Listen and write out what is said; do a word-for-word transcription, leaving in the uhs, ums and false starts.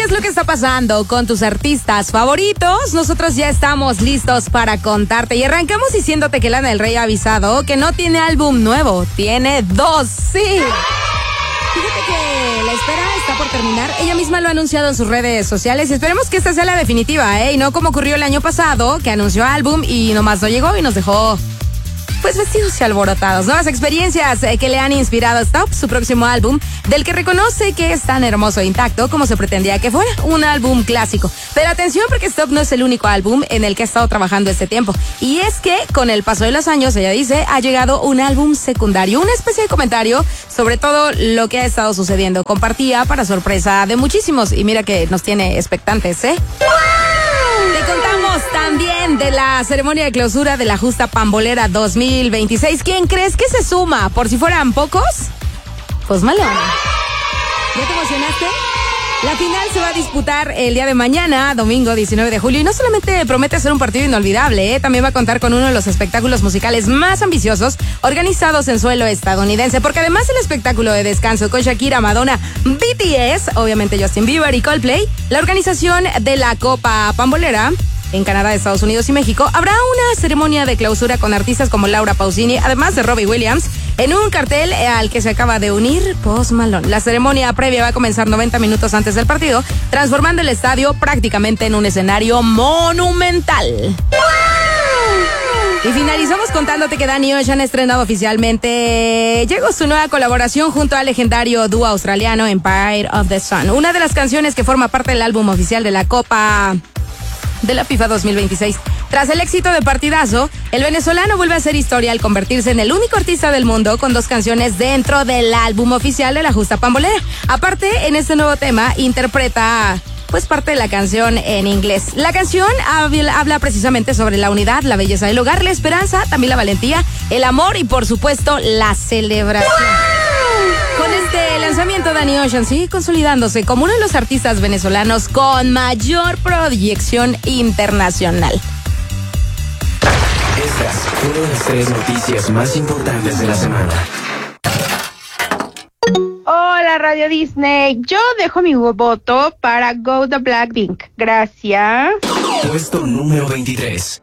qué es lo que está pasando con tus artistas favoritos? Nosotros ya estamos listos para contarte y arrancamos diciéndote que Lana del Rey ha avisado que no tiene álbum nuevo, tiene dos, sí. Fíjate que la espera está por terminar. Ella misma lo ha anunciado en sus redes sociales y esperemos que esta sea la definitiva, ¿eh? Y no como ocurrió el año pasado, que anunció álbum y nomás no llegó y nos dejó pues vestidos y alborotados. Nuevas experiencias eh, que le han inspirado a Stop, su próximo álbum, del que reconoce que es tan hermoso e intacto como se pretendía que fuera, un álbum clásico. Pero atención, porque Stop no es el único álbum en el que ha estado trabajando este tiempo. Y es que con el paso de los años, ella dice, ha llegado un álbum secundario, una especie de comentario sobre todo lo que ha estado sucediendo. Compartía para sorpresa de muchísimos y mira que nos tiene expectantes, ¿eh? Te contamos también de la ceremonia de clausura de la Justa Pambolera dos mil veintiséis. ¿Quién crees que se suma? Por si fueran pocos, Post Malone. ¿Ya te emocionaste? La final se va a disputar el día de mañana, domingo diecinueve de julio, y no solamente promete ser un partido inolvidable, ¿eh? También va a contar con uno de los espectáculos musicales más ambiciosos organizados en suelo estadounidense, porque además del espectáculo de descanso con Shakira, Madonna, B T S, obviamente Justin Bieber y Coldplay, la organización de la Copa Pambolera en Canadá, Estados Unidos y México, habrá una ceremonia de clausura con artistas como Laura Pausini, además de Robbie Williams, en un cartel al que se acaba de unir Post Malone. La ceremonia previa va a comenzar noventa minutos antes del partido, transformando el estadio prácticamente en un escenario monumental. Y finalizamos contándote que Danny Ocean ha estrenado oficialmente. Llegó su nueva colaboración junto al legendario dúo australiano Empire of the Sun, una de las canciones que forma parte del álbum oficial de la Copa de la FIFA dos mil veintiséis. Tras el éxito de Partidazo, el venezolano vuelve a hacer historia al convertirse en el único artista del mundo con dos canciones dentro del álbum oficial de la Justa Pambolera. Aparte, en este nuevo tema, interpreta pues parte de la canción en inglés. La canción habla, habla precisamente sobre la unidad, la belleza del hogar, la esperanza, también la valentía, el amor y por supuesto la celebración. Con este lanzamiento, Danny Ocean sigue consolidándose como uno de los artistas venezolanos con mayor proyección internacional. Estas fueron las tres noticias más importantes de la semana. Hola Radio Disney, yo dejo mi voto para Go the Blackpink. Gracias. Puesto número veintitrés.